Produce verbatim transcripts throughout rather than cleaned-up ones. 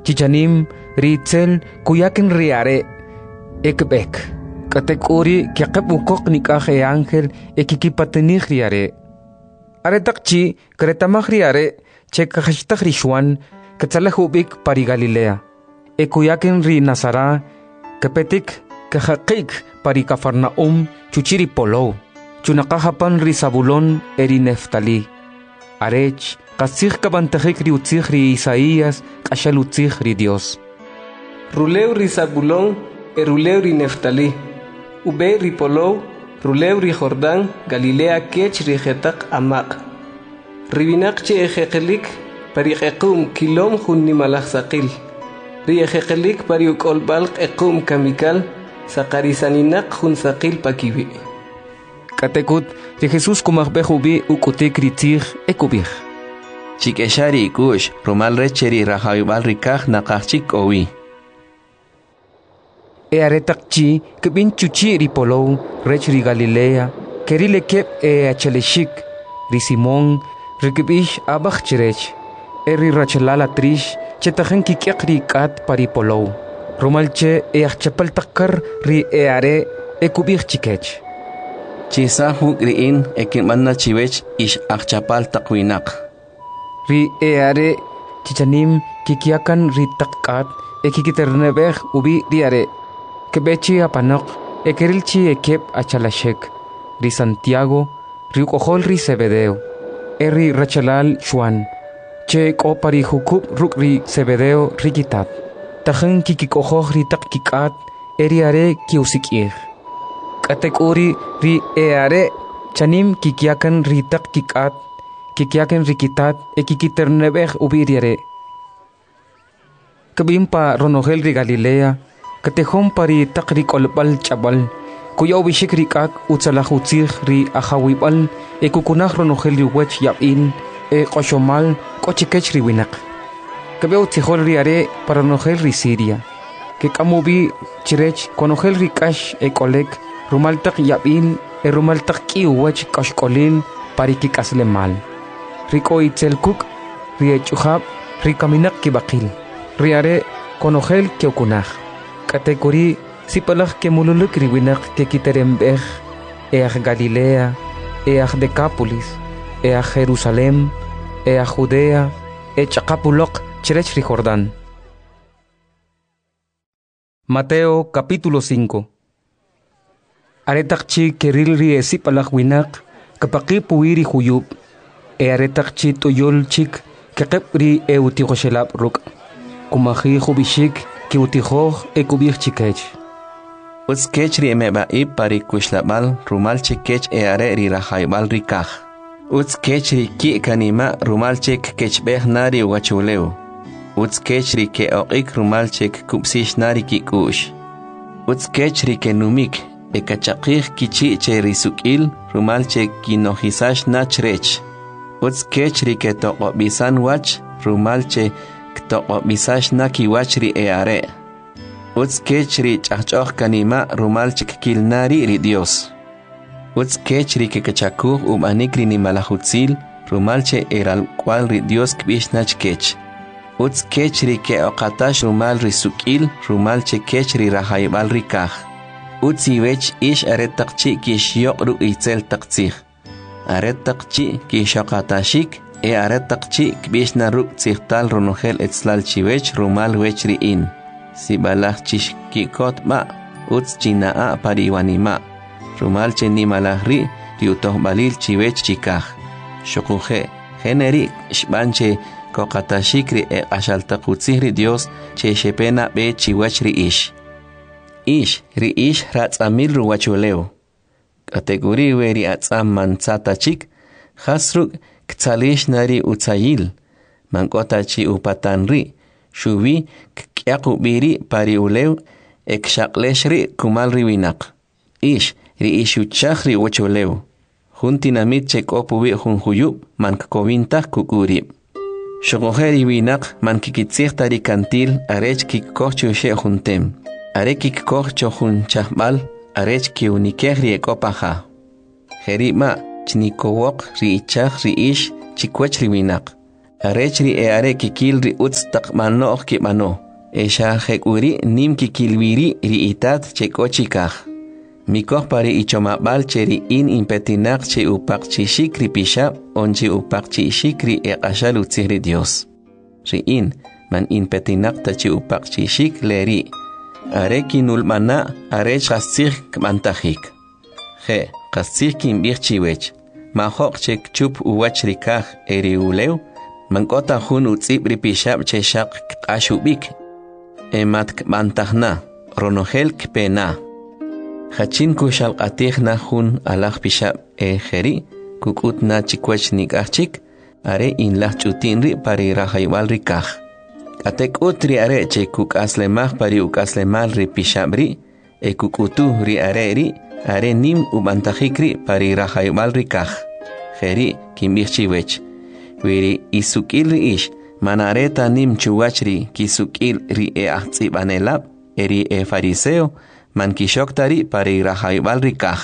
chichanim ritzel kuyakin riare ekbek katekuri kyaqabukok nikaj e ángel ekikipatenih riare aretakchi kretamaj riare chekajashtaj rixuan katsalajubik pari Galilea ekuyakin ri Nazara kapetik kajaqik pari Cafarnaum chuchiri polow chunaqajapan ri Zabulón eri Neftali arech qasij kabantajik ri utzij ri Isaías k'axal utzij ri Dios Ruleu ri Zabulón e ruleu ri Neftali ube ri polow ruleu ri Jordán Galilea kech ri jetaq amaq ribinak che ejeqelik pari qequm kilom jun nimalaj saqil ri ejeqelik pari uqolbal qequm kamikal saqarisaninaq jun saqil pakibi katekut ri Jesús kumajbejubi ukutik ri tzij ekubij chikeshari kush romal recheri rajaibal rikaj naqajchik owi e aretakchi kebin chuchi ri polow rech ri Galilea keri lekep e acheleshik ri Simón rikibish abaj chirech e ri rachelala trish chetajen kikyaq ri kat pari polow romalche e achapal takkar ri e are ekubij chikech chisa huk riin ekimanna chivech ish achapal takwinaq ri e are chichanim kikyakan ri takkat ekikiternebej ubi ri are kebechi apanok ekerilchi ekep achalashek ri Santiago ri uqojol ri Zebedeo eri rachalal Juan che kopari hukub ruk ri Zebedeo rikitat tajen kikikojoj ri takkikat eri are kiusikij katekuri ri e are chanim kikyakan ri takkikat kikyakan rikitat ekikiternebej ubi ri are kabimpa ronogel ri Galilea katejón pari takri kolbal chabal kuya ubishik rikak utsalaj utzij ri ajawibal e kukunaj ronogel ri wech yab'in e qoshomal k'ochikech ri winaq kabe utzijol ri are para ronogel ri Siria ke kamubi chirech konogel ri k'ax e k'olek rumal taq yab'in e rumal taq k'iw wech k'oxk'olin pari kik'asle mal ri k'oitzelkuk ri ech'ujab ri kaminaq kibaqil ri are konogel keukunaj katekuri sipalaj ke mululuk ri winaq ke kiterembej e aj Galilea e aj Decápolis e aj Jerusalén e aj Judea e chaqapuloq chirech ri Jordán. Mateo capítulo cinco. Aretakchi keril ri e sipalaj winaq kapaqi puiri juyub e aretakchi tuyol chik keqeb ri e utiqoshelab ruk kumaji jubishik ki utijoj e kubij chikech Utz kech ri emeba'i pari kushlabal rumal chikech e are ri rajaibal rikaj Utz kech ri ki kanima rumal chik kechbej nari wachuleu Utz kech ri ke oqik rumal chik kupsish nari ki kush Utz kech ri ke numik e kachaqij kichi che ri sukil rumal chik kinojisash nachrech Utz kech ri ke toqobisan wach rumal che toqobisash na kiwach ri e are Utz kech ri ch'ach'oj kanima rumal chik kilnari ri Dios Utz kech ri ke kachakuj ubanik ri nimalajutzil rumal che eral cual ri Dios kbish nach kech Utz kech ri ke oqatash rumal ri sukil rumal che kech ri rajaibal ri kaj Utz iwech ish aret taqchi kishyoq ru itzel taqtzij aret taqchi kishoqatashik e aret taqchi kbish na ruk tzijtal ronogel etzlal chiwech rumal wech ri in sibalaj chish kikot ma utz chinaa pariwanima rumal che nimalaj ri riutoh balil chiwech chikaj shokuje generi shbanche koqatashik ri e qashaltaqutzij ri Dios che shepena be chiwech ri ish ish ri ish ratzamil ruwachuleo kategori we ri atzam manzata chik khasruk ktsalish nari utzayil mankota chi upatanri shubi kyaqubiri pariuleu ekshaqleshri kumal riwinaq ish ri ishuchahri wachuleu juntinamit chekopubi junjuyub mankkovintaq kukuri shogojeri winaq mankikitzij tari kantil arech kikkohchu she juntem are kikkohcho jun chahbal arech kiunikej ri ekopaja jerima chnikowoq ri ichaj ri ish chikwech ri winaq Arechri e are kikilri uts takmano kipano. Esha hekuri nim kikilwiri ri itat chekochikaj. Mikoh pari ichomabal cheri in impetinak che upak chishik ri pishab onchi upak chishik ri e ashal utzihri Dios. Ri in man impetinak tachi upak chishik leri. Are kinulmana are chastir kmantajik. He, kastir kimbir chiwech. Mahok chek chup uwach rikaj eri uleu. Mankota hun utzib ri pishab che shak kashubik. Emat kmantajna, ronogel kpena. Hachin kushal atihna hun alach pishab e jeri. Kukutna chikwech nikachik. Are in lach chutinri pari rahaywal rikaj. Atek utri are che kuk aslemah pari uk aslemal ri pishabri. E kukutu ri are ri. Are nim ubantajikri pari rahaywal rikaj. Jeri kimbirchiwech. Wiri isukil ri ish. Manareta nim chuwachri kisukil ri e ahtsibanelab. Eri e fariseo. Man kishoktari pari rahaywal rikaj.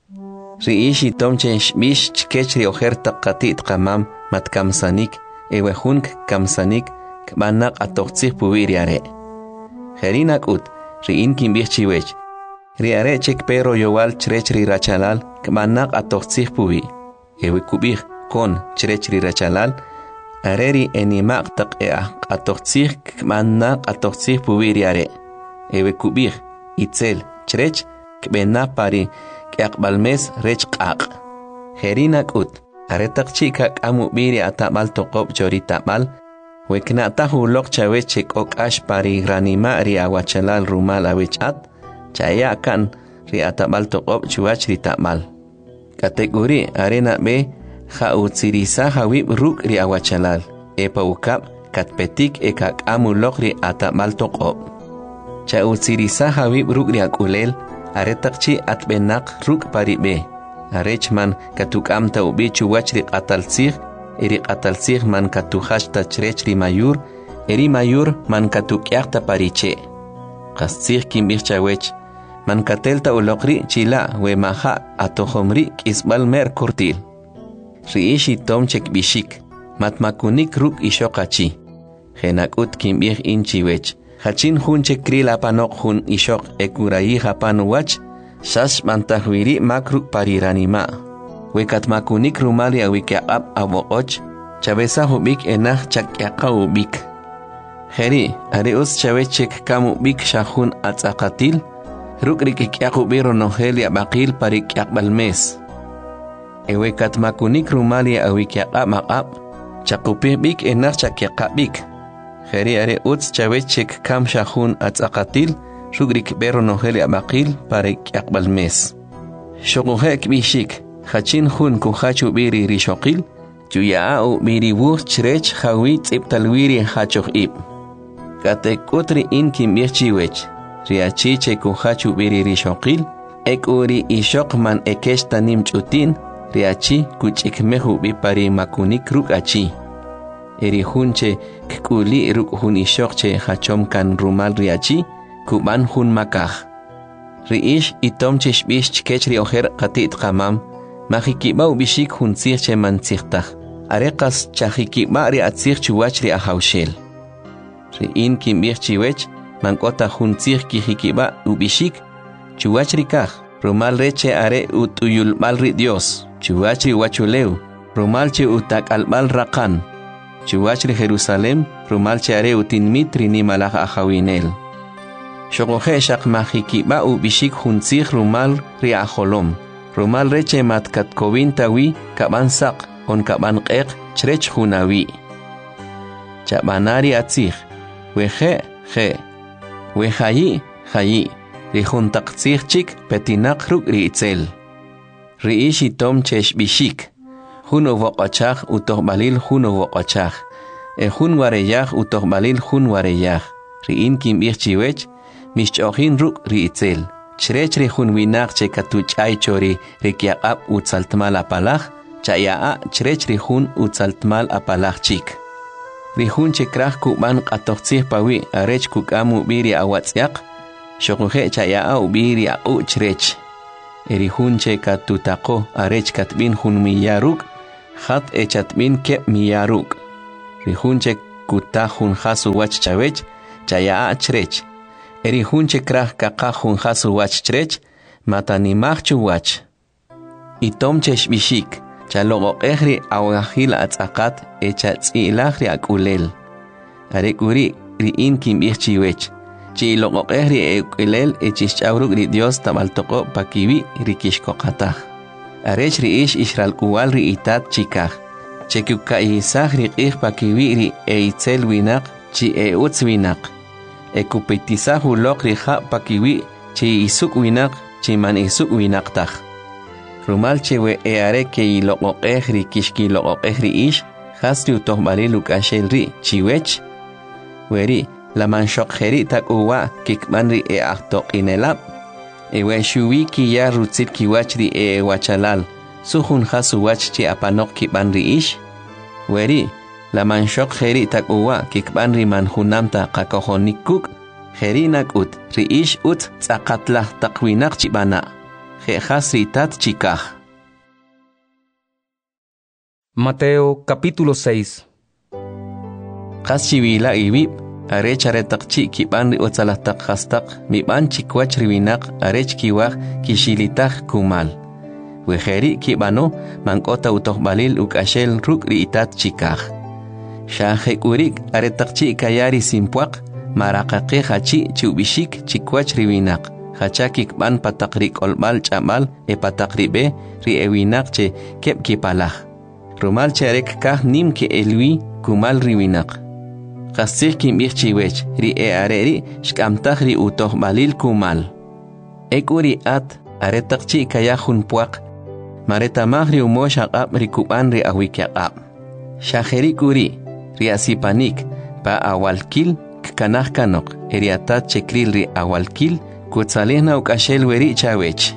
Ri ish itomche shmish chkechri ojerta katit kamam mat kamsanik. Ewe hunk kamsanik. Kmanak atoxtzih puwiri are. Jerinak ut, riin kimbir chiwech. Ri are chek pero yowal chrechri rachalal, kmanak atoxtzih puwi. Ewe kubir kon chrechri rachalal, areri enimak tak ea atoxtzih kmanak atoxtzih puwiri are. Ewe kubir itzel chrech kbena pari kakbalmes rech kak. Jerinak ut, aretak chikak amu biri atamal toqob chori tamal, Wekna tahu lok chawech chek ok ash pari granima ri awachalal rumal awechat, chaya kan ri atabal toqob chuach ri tamal. Kategori arena be ha utsirisa hawib ruk ri awachalal, epa ukap katpetik e kak amu lok ri atabal toqob. Cha utsirisa hawib ruk ri akulel, aretakchi atbenak ruk pari be. Arechman katuk am ta ubi chuach ri atalsir, eri qatalsig man katuhash ta chrech ri mayur, eri mayur man katukyakta pariche. Qastsig kimbir chawech, man katelta ulokri chila we maha atohomri kisbal mer kurtil. Riishi tomchek bishik, matmakunik ruk ishokachi. Genakut kimbir inchiwech, hachin hun chekri lapanok hun ishok ekurayi hapanu wach, shash mantahwiri makruk pariranima. Wekat makunik rumali awikyaqab awoqoch, chabesa hubik enah chakyaqa ubik. Jeri, areus chavechek kamu bik shahun atzakatil, rukrik ikyaqubi ronogel yabaqil parikyaqbal mes. Ewekat makunik rumali awikyaqab maqab, chakupih bik enah chakyaqabik. Jeri areus chavechek kam shahun atzakatil, rukrik beronogel yabaqil parikyaqbal mes. Shokuhek bishik. Hachin hun kuhachu biri rishokil, juyaau biri wuh chrech hawi tsiptalwiri hachoh ib. Kate kutri in kimbir chiwech, riachiche kuhachu biri rishokil, ek uri ishok man ekesh tanim chutin, riachi kuchikmehu bipari makunik ruk achi. Eri hunche kuli ruk hun ishokche hachom kan rumal riachi, kuban hun makah. Riish itomche shbish chkechri oher katit kamam, Majikiba ubishik hunzir che manzirtach. Arekas chajikiba ri atzir chuwach ri ahaushel. Ri in kimbir chiwech, mankota hunzir kijikiba ubishik, chuwach ri kaj. Rumal reche are utuyul mal ri Dios, chuwach ri wachuleu. Rumal che utak albal rakan. Chuwach ri Jerusalem, rumal che are utinmit ri ni malach ahawinel. Shokohe shak majikiba ubishik hunzir rumal ri aholom. Rumal reche mat katkovintawi kaban sak on kaban qeq chrech hunawi. Chabanari atzig, weje je, wejayi jayi, rihuntak tzig petinak ruk ri itzel. Riishi tom chesh bishik, huno voqachach utoh balil huno voqachach, e hun wareyach utoh balil hun wareyach, riin kim irchiwech, mishchohin ruk ri itzel. Chrech ri hun winak che katuch ay chori rikyaqab utsaltmal apalach, chaya chrech ri hun utsaltmal apalach chik. Ri hun che krach kuban qatoqtzih pawi arech kukamu biri awatsyaq, shokuhe chaya ubiri au chrech. Eri hun che katutaqo arech katbin hun miyaruk, khat echatbin ke miyaruk. rihunche kutahun hasu wach chawech chaya achrech erihunche krah kakahun hasu wach chrech matanimachchu wach itomche shbishik chalogo ehri awahil atzakat echa tzilahri akulel arekuri ri in kim ichchiwech chi logo ehri ekulel echishchauruk ri Dios tabaltoko pakiwi rikishkokata arech ri ish ishral kuwal ri itat chikah chekuka isah ri qih pakiwi ri eitzel winak chi eutz winak ekupetisah ulok ri ha pakiwi chi isuk winak chi man isuk winak tah rumal chewe eare ke ilogo ehri kishki logo ehri ish hasri utohbali lukashel ri chiwech weri la manshok heri tak uwa kikmanri e ahtok inelap ewe shuwi ki ya rutzit ki wachri e wachalal suhun hasu wach chi apanok kibanri ish weri la manshok heri tak uwa kikbanri manhunamta kakohonikuk heri nakut ri ish ut tzakatlah takwinak chibana he hasri tat chikah. Mateo capítulo seis. Qaschiwila ibib arech aretak chi kibanri utzalahtak hastak miban chikwach riwinak arech kiwaj kishilitak kumal wejeri kibano mankota utohbalil ukashel ruk riitat chikaj shahek urik aretak chi kayari simpuak marakaqe hachi chubishik chikwach riwinak hachakik ban patakrik olbal chamal e patakribe ri ewinak che kep kipalaj rumal charek kah nim ke elwi kumal riwinak Qasih kim ichchiwech ri e areri shkamtaj ri utohbalil kumal ekuri at aretakchi kayahun puak maretamaj ri umosh aqab ri kuban ri awikyaqab shaheri kuri ri asipanik pa awalkil kanaj kanok eriatat chekril ri awalkil kutsalihna ukashel weri chawech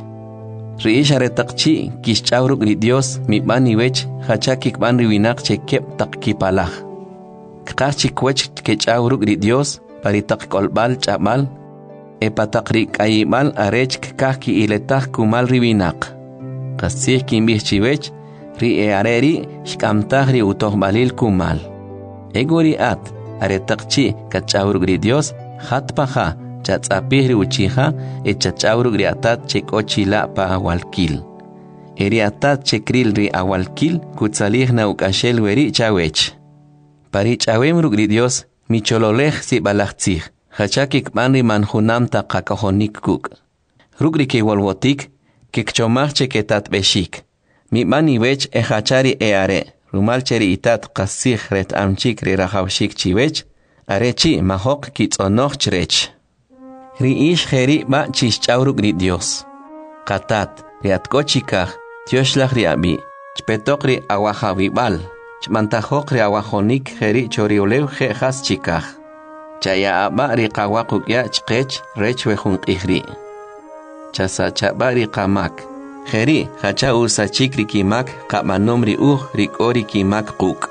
ri ish aretakchi kishchauruk ri Dios mibani wech hachakik ban ri winak chekep takkipalaj Kachi kwech kechawruk ri Dios paritak kolbal chamal e patakri kaimal arech kaki iletah kumal riwinak qasih kimbih chiwech ri e areri shkamtah ri utohbalil kumal egori at aretakchi kachawruk ri Dios hatpaha chatzapih ri uchiha e chachawruk ri atat chekochila pa awalkil eri atat chekril ri awalkil kutsalih na ukashel weri chawech Parich awem rugri Dios mi chololej si balachtzig hachakik manri manhunamta qakahonik kuk rugri ke wolwotik kikchomach ketat beshik mi mani wech e hachari e are rumal cheri itat qasig ret amchik ri rahawshik chiwech are chi mahok kitzonoch chrech ri ish heri ba chischawruk ri Dios qatat ri atkochikaj tioshlaj ri abi chpetok ri awajawibal Chmantajok ri awajonik heri choriolew je has chikaj chaya aba ri qawaqukya chqech rech wejun qihri chasa chaba ri qamak heri hacha usachik ri kimak qamanom ri uj ri k'ori kimak quk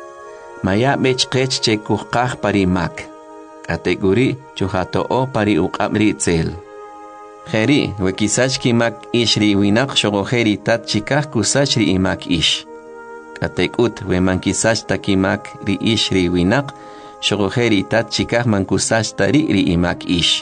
maya bechqech che kuqaj parimak kategori chuhatoo pari uqab ri tzel heri wekisach kimak ish ri winak shogojeri tat chikaj kusach ri imak ish Katekut we mankisach takimak ri ish ri winak shogojeri tat chikaj mankusach tari ri imak ish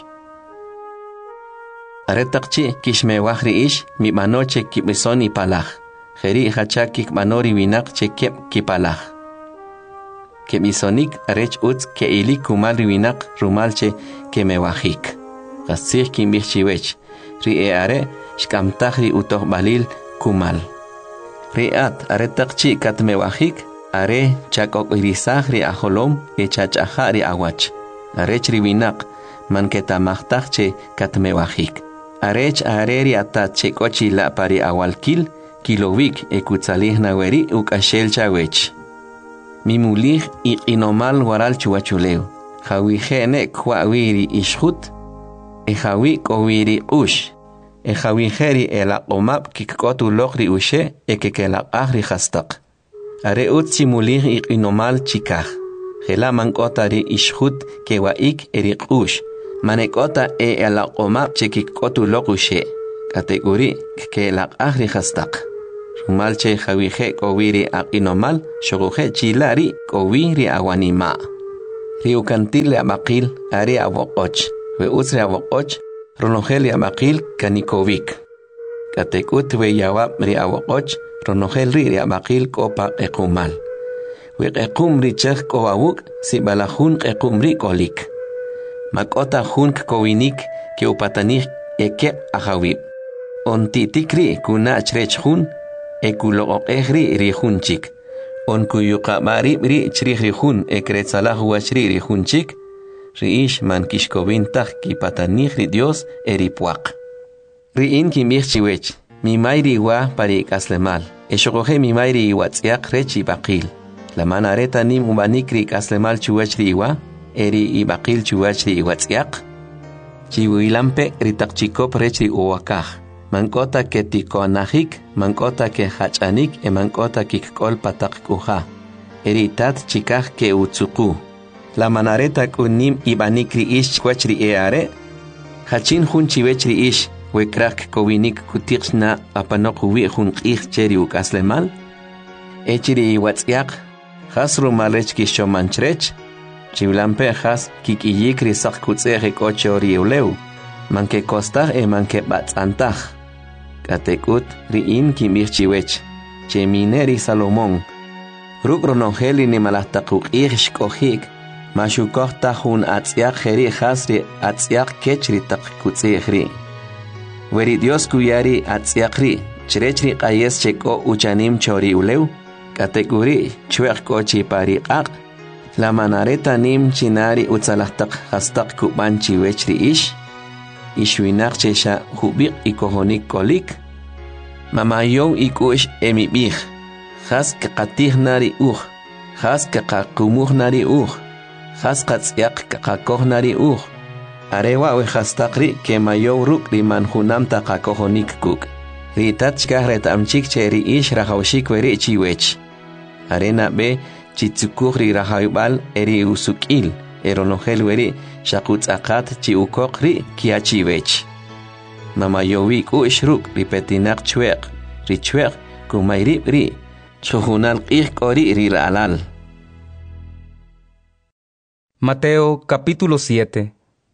aretakchi kishmewaj ri ish mi manoche kibisoni palaj heri hachakik manori winak chekep kipalaj kebisonik arech utz ke ili kumal ri winak rumalche kemewajik qasih kimbih chiwech ri e are shkamtaj ri utohbalil kumal Riat aretakchi katmewajik are chakok irisaj ri aholom e chachaja ri awach arech ri winak manketamajtajche katmewajik arech are ri atat chekochi la pari awalkil kilowik e kutsalihna weri ukashel chawech mimulij iqinomal waral chuachuleu jawi jene kwawiri ishut e jawi kowiri ush e jawinjeri el aqomab kikotu logri ushe e kekelaq agri hastak are utsi mulih iqinomal chikaj jela mankotari ishhut kewaik eriq ush manekota e el aqomab chekikotu log ushe kategori kekelaq agri hastak rumalche jawije kowiri aqinomal shoguje chilari kowiri awanima ri ukantile abaqil ari aboqoch we usre aboqoch ronogel abaqil kanikovik katekut we yawab ri aboqoch ronogel ri abaqil kopa equmal we equm ri chek kowawuk si balajun equm ri kolik makota jun kowinik ke upatanik eke ajawib on titikri kuna chrech jun ekulo ehri ri junchik on kuyuqa mari ri chri ri jun ekretsalah wachri ri junchik riish man kishkovintah ki patanih ri Dios eri puaq ri in ki mirchiwech mi mayri wa pari kaslemal eshogoje mi mayri wa tsiaq rechi baqil la manareta nim ubanikri kaslemal chuwech ri wa eri ibaqil chuwech ri wa tsiaq chiwilampe ritaqchikop rechi uwakaj mankota ke tikonajik mankota ke hachanik e mankota kikkol patak kuja eritat chikaj ke utsuku la manareta kunim ibanikri ish kwachri eare hachin jun chiwechri ish wekrak kowinik kutiqna apanoqwi jun qij cheri ukaslemal echiri watsiaq hasru malech kishomanchrech chiwlampe has kikiyikri saq kutzege kochori uleu manke kostaj e manke batzantaj katekut riin kimirchiwech chemineri Salomón rukronongeli ni malahtaquq ishkojik mashukoj tajun atziaq jeri hasri atziaq kechri taq kutzejri weri Dios kuyari atziaqri chrechri qayes cheko uchanim chori uleu katekuri chweq kochi pariqaq la manareta nim chinari utzalahtaq hastaq kubanchi wechri ish ishwinaq chesha hubiq ikohonik kolik mamayon ikush emibij has qatih nari uj has qaqumuj nari uj has qatsiaq qaqakoj nari uj arewa we hastaqri ke mayow ruk riman hunam taqakohonik kuk ritachkaj retamchik cheri ish rajawshik weri chiwech arena be chitsukuj ri rajaybal eri usukil eronogel weri shaqutzaqat chi ukoqri kiachiwech mamayowi ku ishruk ripetinaq chweq ri chweq kumayri ri chujunal qij qori ri ralal. Mateo capítulo siete.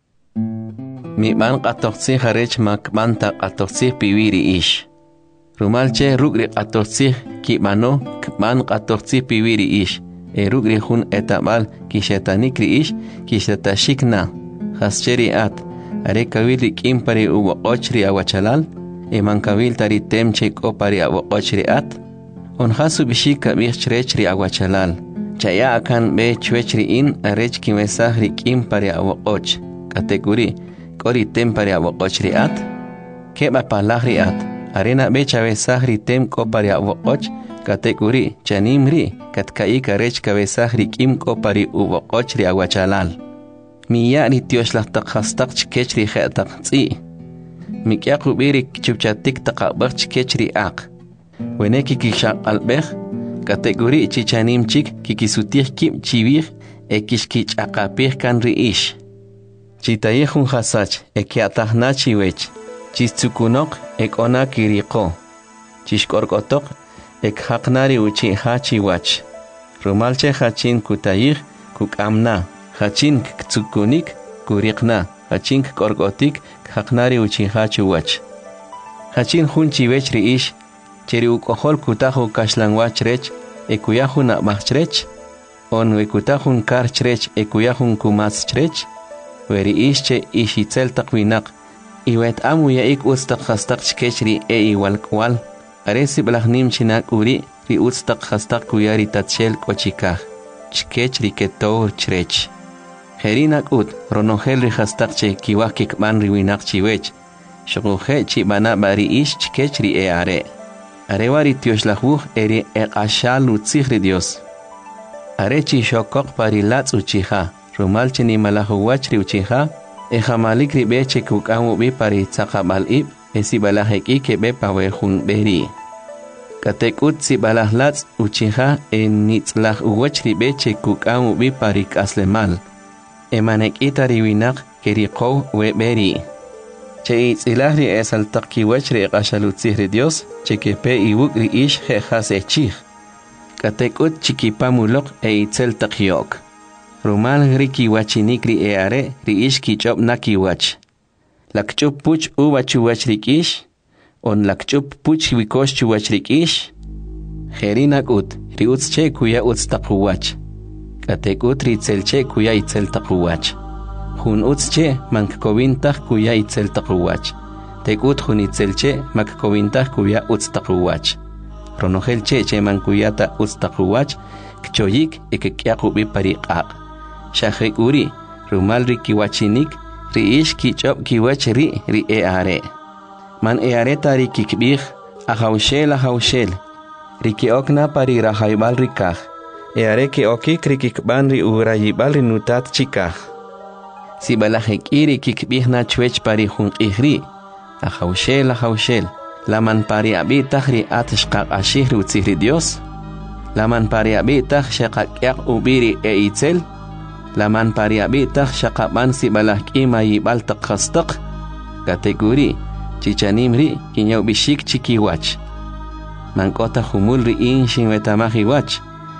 Mi ban qatoqsi harech makban ta qatoqsi piwiri ish rumalche rugri qatoqsi kibano kban qatoqsi piwiri ish e rugri jun etabal kishetanik ri ish kishetashikna hascheri at are kawili kimpari uwa ochri awachalal e mankawil tari temche kopari awa ochri at on hasu bishika bichrechri awachalal chaya akan be chwechri in arech kimesahri kimpari awa och kategori kori tempari awa ochri at keba palahri at arena be chavesahri tem kopari awa och kategori chanimri katkai karech kabesahri kim kopari uwa ochri awachalal miya ni tioshlataq hastaq chkechri khetaq tsi mikyaqu birik chupchatik taqabaq chkechri aq weneki kishaq albej kategori chichanim chik kikisutih kim chivir ekishkich aqapih kan riish chitayejun hasach ekiatahna chiwech chistsukunok ekona kiriqo chishkorkotok ekhaqnari uchi hachiwach rumalche hachin kutayij kukamna hachin ktsukunik kuriqna hachin korgotik haqnari uchi hachuwach hachin jun chiwech riish cheri ukohol kutahu kashlanwachrech ekuyahun abachrech on wekutahun karchrech ekuyahun kumaschrech weri ishche ishitzel taqwinaq iwet amu yaik ustaq hastaq chkechri e iwalkwal aresi blahnim chinak uri ri ustaq hastaq kuyari tatshel kochikaj chkechri ketor chrech herinak ut ronogel ri hastaq che kiwakik ban riwinaq chiwech shoguje chibana bari ish chkechri e are arewari tioshlahu eri eqashal utzigri Dios arechi shokok parilatz uchiha rumalche ni malahu wachri uchiha e jamalik ri beche kukamu bi pari tsaqabal ib esi balaheki ke be pawejun beri katekut si balahlatz uchiha en nitzlah uwachri beche kukamu bi pari kaslemal emanek itari winak keriqo we beri Che itzilahri es al takiwachri qashalutzihri Dios, che que pe iwukri ish jejas echich. Katekut chikipamuloq e itzel takyok. Rumal riki wachinikri e are ri ish kichop nakiwach. Lakchup puch uwachuwach rikish, on lakchup puch wikosh chuwach rikish. Jerinak ut, ri utzche kuya utz takuwach. Katekut ri itzelche kuya itzel takuwach. Hun utzche mankkovintah kuya itzel takuwach. Tekut hun itzelche makkkovintah kuya utz takuwach. Ronojelche che mankuyata utz takuwach, kchoyik e kekyakubi pariqaq. Shahrik uri, rumal ri kiwachinik, ri ish kichop kiwach ri ri e are. Man e are tari kikbih, ahaushel ahaushel. Ri kiokna pari rahaibal rikah. E are ki okik ri kikban ri urayibal ri nutat chikah. Si balajek iri kikbih na chwech pari hun ihri. Ahaushel ahaushel. Laman pari abitah ri atishqaq ashih ri utzihri Dios. Laman pari abitah shaqaq ubiri e itzel. Laman pari abitah shaqaban si balajk ima yibal taqhastaq. Kategori chichanimri kinyaw bishik chikiwach. Mankota humul ri inshin wetamahiwach.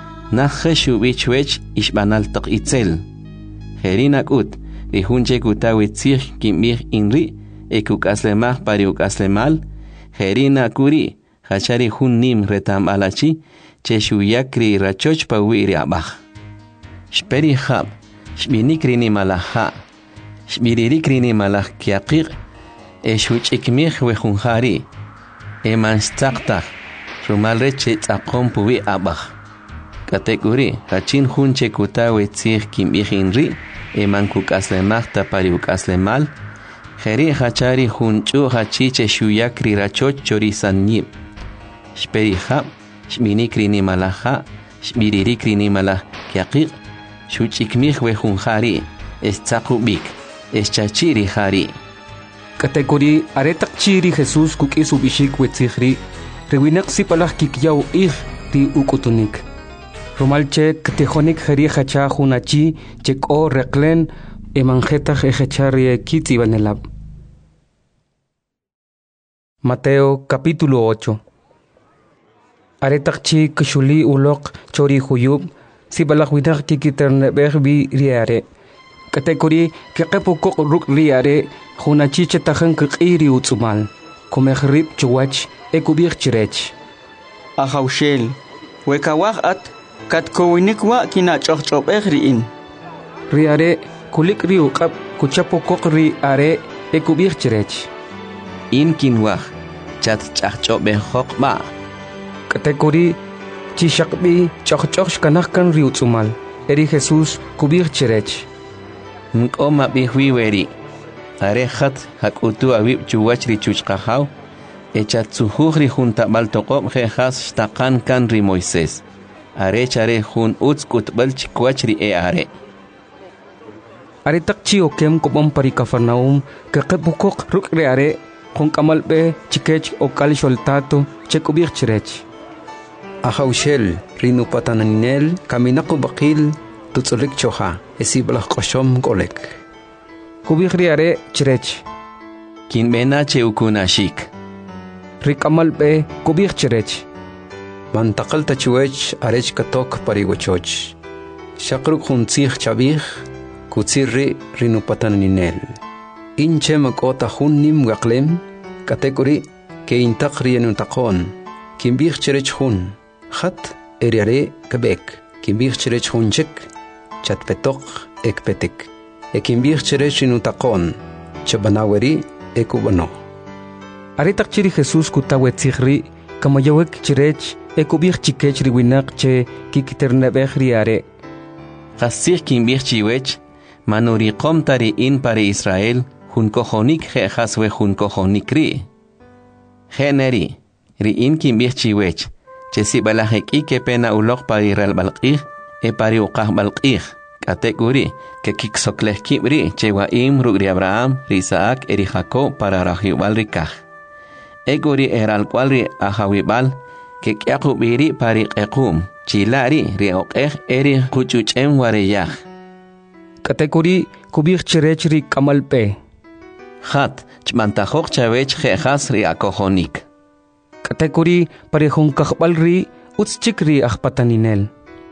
Nakhe bichwech ishbanal taq itzel. Jerinak ut. Rihunche kutawitzih kimih inri. Ekuk aslemah pari uk aslemal. Jerina kuri, hachari hun nim retam alachi, che shuyakri rachoch pa wiri abach. Shperi hab, shbinikri ni malaha, shbiririkri ni malach kiakir, e shuch ikmich wehunhari, e manstakta, rumalre che tzakon puwi abach. Kategori, hachin hunche kutawe tzih kimich inri, e mankuk aslemach ta pari uk aslemal, Jeri hachari hunchu hachiche shuyakri rachoch chorisan nib. Shperi hab, shminikri ni malaha, shmiririkri ni malah kiakir, shuchikmih wehunhari, estzakubik, eschachiri hari. Kategori aretak chiri Jesus kukis ubishik wetzihri, rewinak sipalah kikyaw ih ri ukutunik. Romalche katejonik jeri hacha hunachi chek o reklen emanjetach ejechari kitzi vanelab. Mateo capítulo ocho. Aretakchi kishuli ulok chori huyub, si balakwinak kikiternebeh bi riare. Kategori kekepukok ruk riare, hunachi chetajan kikiri utsumal, kumehrib chuwach, ekubir chirech. Ahaushel, wekawach at, katkowinikwa kinachochobeh riin. Riare, kulik riukap, kuchapukok riare, ekubir chirech. In kinwach, chat chachchobe hokba. Kategori chishakbi chachchoch kanahkan riutsumal, eri Jesus kubir chirech. Nkoma bihwiweri. Arehat hakutu awib chuwachri chuchkahaw. Echatsuhri junta baltokob jejas shtakan kan ri Moisés. Arechare jun utskut balchikwachri e are. Aretak chi okem kopom pari Kafarnaum, kakepukok ruk reare, con kamalbe chikech o kal soltato, chekubir chirech. Ahaushel, rinu pataninel, kaminako bakil, tutsulik choha, esiblach koshom golek. Kubir reare chirech. Kin benache ukunashik. Rikamalbe kubir chirech. Mantakal tachuech arech katok parigochoch. Shakruk huntzich chabich, kutsirri rinu pataninel. Inche makota hun nim gaklem, kategori ke intakri enutakon, kimbich chirech hun, hat eriare kebek, kimbich chirech hun chik, chatpetok ekpetik, e kimbich chirech enutakon, chabanaweri ekubano. Aretak chiri Jesus kutawe tzihri, kamayawek chirech, ekubich chikech riwinak che kikiternebech riare. Kasih kimbich chiwech, manuri komtari in pari Israel, Hun kohonik jejas we hun kohonik ri. Generi, ri in kimbich chiwech, che si balajek ike pena ulok pari ral balqih, e pari uqah balqih, kategori, que kiksokleh kibri, che wa im rugri Abraham, ri Isaac, eri Jacob, para rajiwal rikah. Egori eral cual ri ahawibal, que kiakubiri pari ekum, chilari, ri oqeh, eri kuchuchem wareyah. Kategori kubich chirech ri kamalpe. Hat, chmantajok chavech jejas ri akojonik. Katekuri parehon kahbal ri utschik ri ahpataninel.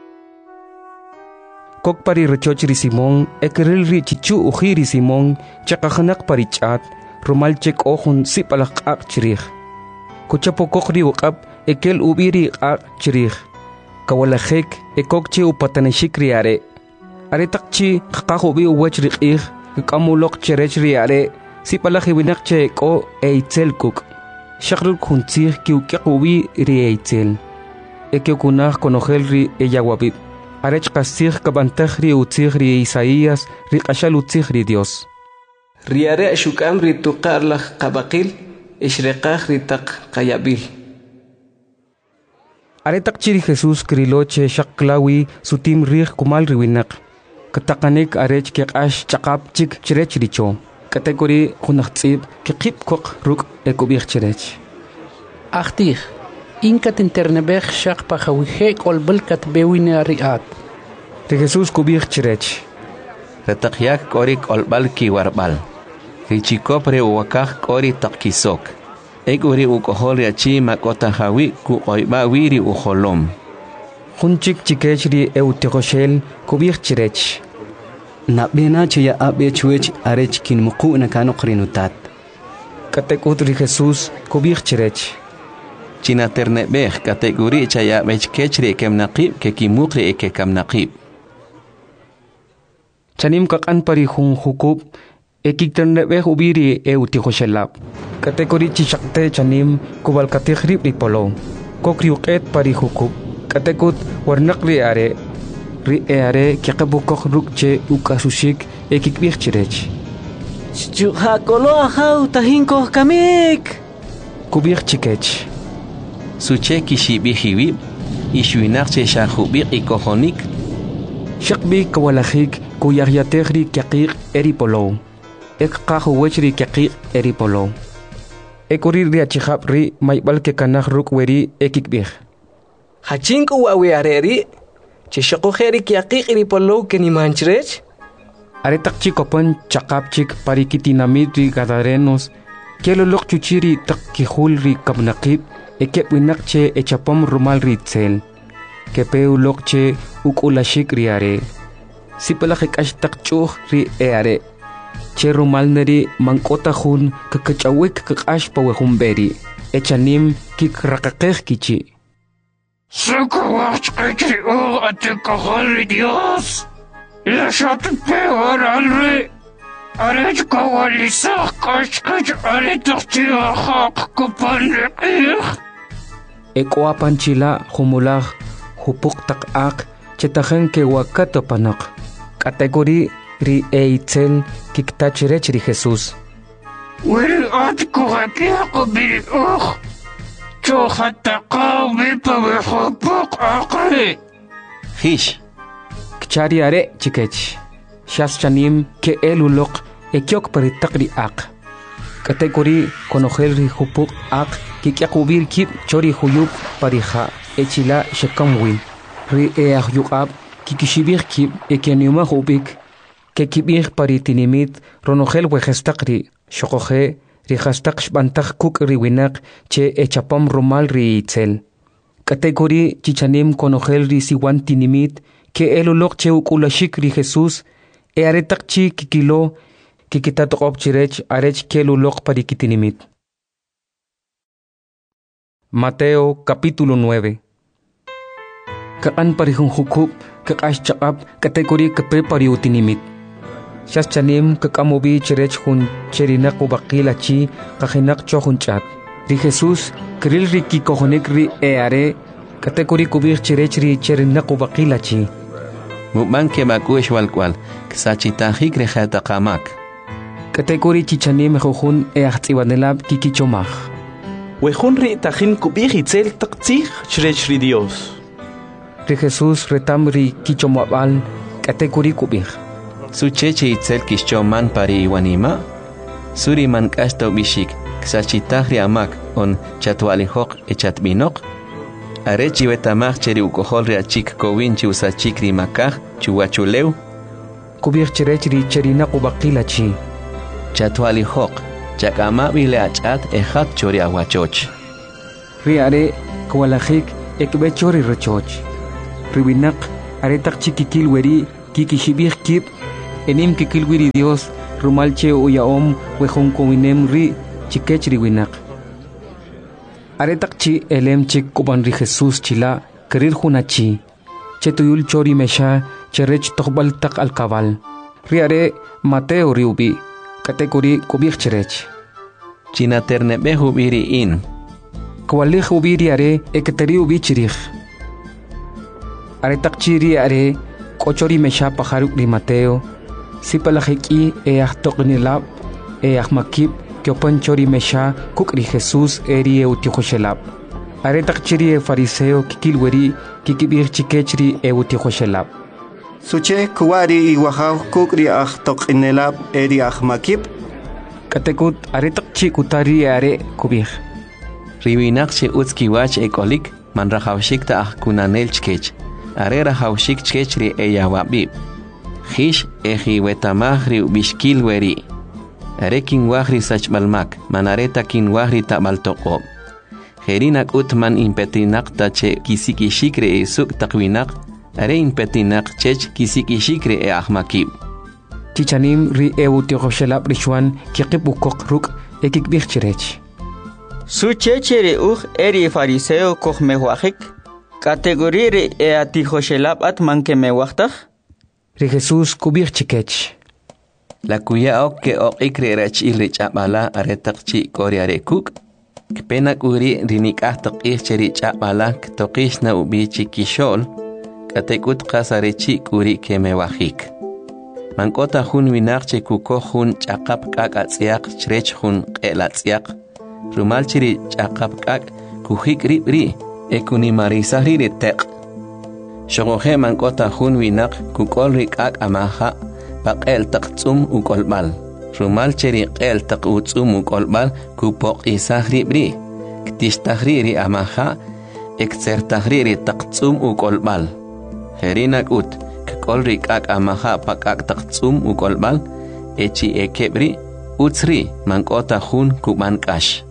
Kok pari rechoch ri Simón, ekeril ri chichu uji ri Simón, chakahanak parichat, rumalchek ohun sipalak ak chirich. Kuchapokok ri ukap, ekel ubiri ak chirich. Kawalajek, ekokchi upataneshik ri are. Are takchi, kakahubi uwech ri ik, kamulok cherech ri are, sipalak hiwinak che ko eitzel kuk. Shakrul kuntzir kiukiak ubi ri eitzel. Ekeukunach konogel ri eyawabib. Arech kastig kabantaj ri utzig ri Isaías, ri kashal utzig ri Dios. Riare shukam ri tuqarlach qabaqil, ishreqaj ri taq qayabil. Aretak chiri Jesús kriloche shaklawi sutim rih kumal riwinak. Katakanik arech kekash chakap chik chirech richo. Kategori kunachtzib kekip kok ruk ekubich chirech. Achtig. Inkat internebech shak pachawije kolbelkat bewine riat. De Jesús kubich chirech. Retakyak kori kolbal ki warbal. Hichikopre uwakak kori takkisok. Eguri ukohol yachi makota hawi ku oiba wiri uholom. Hunchik chikech ri eutigoshel kubich chirech. Nabena chaya abe chuech arech kin muku nakano krinutat. Katekut ri Jesús kubich chirech. China ternebech kategori chaya bech kechri kem naqib ke kimukri eke kam naqib. Chanim kakan pari hun hukub ekik ternebech ubiri e utigoshelab. Kategori chishakte chanim kubal kategrib ri polo. Kokri uket pari hukub. Katekut warnak ri are. Ri e are kiakabukok rukche ukasushik ekik bich chirech. Chukakolo ahau tahinko kamik. Kubich chikech. Suche kishibihiwib, ishuinarche shahubik ikohonik. Shakbi kawalajik kuyaryategri kiakik eripolo. Ek kahuwechri kiakik eripolo. Ekuri riachihab ri maibal ke kanah rukweri ekikbih. Hachinku wawe areri, chishakojeri kiakik eripolo kenimanchrech. Aretak chikopan chakapchik parikitinamid ri gadarenos. Kielolok chuchiri takkihul ri kabnakib. Ekep winakche echapom rumal ritzel. Kepeu lokche ukulashik riare. Sipalakik ashtak chuh ri eare. Che rumal neri mankota hun kakachawik kakash pawehumberi. Echanim kik rakakeh kichi. Sakawach kachri o atikahari Dios. Ilashat peor alre. Arech kawalisah kashkach aretakchi ahak kupanrikih. Ekwa panchila humulah hupuk tak ak chetahen ke wakato panak. Kategori ri eitzel kiktachirech ri Jesús. Wiri at kuhakiako biri uh. Chohatakaw bipawe hupuk akri. Hish. Kchari are chikech. Shas chanim ke elulok ekyok paritakri ak. Kategori konogel ri hupuk ak kikyakubir kip chori huyub parija echila shekamwin. Ri eah yukab kikishibir kip ekenyuma hubik ke kibir paritinimit ronogel wejestakri shokoje ri hastak shbantak kuk ri winak che echapam rumal ri itzel. Kategori chichanim konogel ri siwan tinimit ke elulok che ukulashik ri Jesús e aretakchi kikilo kikitatok chirech arech kelulok parikitinimit. Mateo capítulo nueve. Kakan parihong hukub kakash chakap kategori kape pariutinimit. Shas chanim kakamubi chirech hun cherinak ubakilachi kakinak chohun chat. Ri Jesús kril ri kikohonik ri eare kategori kubir chirech ri cherinak ubakilachi. Mukman ke makush walkwal ksachitahik rejata kamak. Kategori chichanim jojun eachtiwanelab kikichomach. Wejun ri tajin kubir itzel taktzig chrech ri Dios. Ri Jesús retam ri kichomabal kategori kubir. Sucheche itzel kishchoman pari iwanima. Suri man kashto bishik ksachitahri amak on chatwalihok echatbinok. Arechi wetamach cheri ukohol ri achik kowinchi usachik ri makaj chuwachuleu. Kubir chirech ri cherina kubakilachi. Chatwali hok, chakama bile achat ejat chori aguachoch. Riare kwalajik ekbe chori rachoch. Riwinak aretak chikikil weri kikishibih kip enim kikil wiri Dios rumalche uyaom wehon kominem ri chikech riwinak. Aretak chi elem chik kuban ri Jesus chila kerir hunachi. Chetuyul chori mesha cherech tokbal tak al kabal. Riare Mateo riubi kategori kubih cherech. China ternebe hubiri in. Kwalih ubiri are eketeri ubi chirich. Are takchiri are kochori mesha pajaruk di Mateo. Sipalajiki e ahtoknilab e ahmakib kyopan chori mesha kukri Jesus eri e utihoshelab. Are takchiri e fariseo kikilweri kikibir chikechri e utihoshelab. Suche kuwari iwahaw kukri ahtoknilab eri ahmakib. Katekut are takchi kutari are kubih. Riwinak che utskiwach ekolik man rahawshik ta kunanel chkech. Are rahawshik chkechri e yawabib. Hish eji wetamahri bishkil weri. Are kin wahri sachmalmak manareta kin wahri tabaltoqob. Herinak utman impetinak tache kisikishikre e suk takwinak. Are impetinak chech kisikishikre e ahmakib. Chichanim ri e utihoshelab rishwan kikibukok ruk e kikbih chirech. Su chechere uj eri fariseo koch mewajik. Kategorire e atihoshelab atman ke mewajtaj. Ri Jesus kubir chikech. La kuya ok ke ok ikre rach ilrich abala aretak chi koriare kuk. Kpenak uri rinik ahtak icheri chabala ktokish na ubi chikishol. Katekut kasare chi kuri ke mewajik. Mankota hun winak che kuko hun chakap kak atziak chrech hun kelatziak. Rumal chiri chakap kak kuhik ribri ekuni marisahri retek. Shogohe mankota hun winak kukol rikak amaha pakel taktsum ukolbal. Rumal chiri kel tak utsum ukolbal kupok isahri bri. Ktishtahriri amaha eksertahriri taktsum ukolbal. Herinak ut kukol rikak amaha pakak taktsum ukolbal echi ekebri utsri mankota hun kumankash.